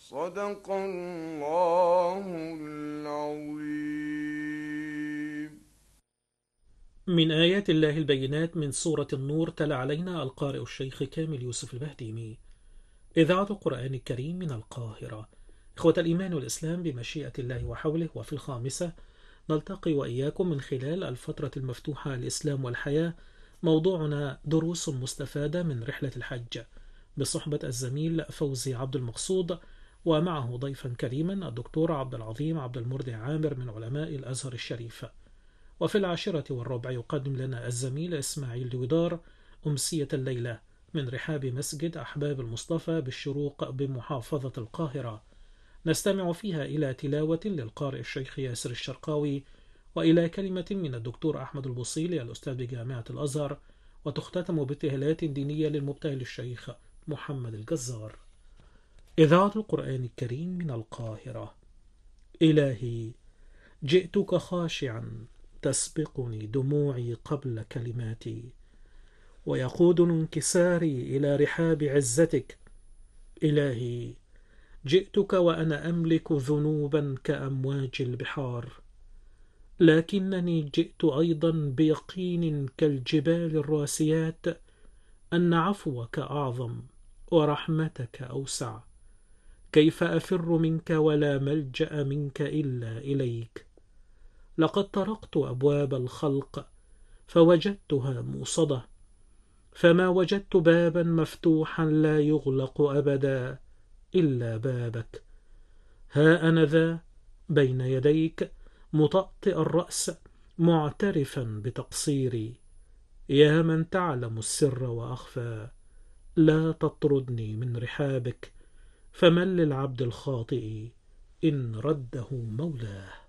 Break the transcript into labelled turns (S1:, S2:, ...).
S1: صدق الله العظيم.
S2: من آيات الله البينات من سورة النور تلا علينا القارئ الشيخ كامل يوسف البهتيمي. إذاعة القرآن الكريم من القاهرة. إخوة الإيمان والإسلام، بمشيئة الله وحوله، وفي الخامسة نلتقي وإياكم من خلال الفترة المفتوحة الإسلام والحياة. موضوعنا دروس مستفادة من رحلة الحج، بصحبة الزميل فوزي عبد المقصود، ومعه ضيفا كريما الدكتور عبد العظيم عبد المرضي عامر من علماء الأزهر الشريف. وفي 10:15 يقدم لنا الزميل إسماعيل دويدار أمسية الليلة من رحاب مسجد أحباب المصطفى بالشروق بمحافظة القاهرة، نستمع فيها إلى تلاوة للقارئ الشيخ ياسر الشرقاوي، وإلى كلمة من الدكتور أحمد البصيلي الأستاذ بجامعة الأزهر، وتختتم بابتهالات دينية للمبتهل الشيخ محمد الجزار. إذاعة القرآن الكريم من القاهرة. إلهي، جئتك خاشعا، تسبقني دموعي قبل كلماتي، ويقودني انكساري إلى رحاب عزتك. إلهي، جئتك وأنا أملك ذنوبا كأمواج البحار، لكنني جئت أيضا بيقين كالجبال الراسيات أن عفوك أعظم ورحمتك أوسع. كيف أفر منك ولا ملجأ منك إلا إليك؟ لقد طرقت أبواب الخلق فوجدتها موصدة، فما وجدت بابا مفتوحا لا يغلق أبدا إلا بابك. ها أنا ذا بين يديك مطأطئ الرأس معترفا بتقصيري. يا من تعلم السر وأخفى، لا تطردني من رحابك، فمن للعبد الخاطئ إن رده مولاه.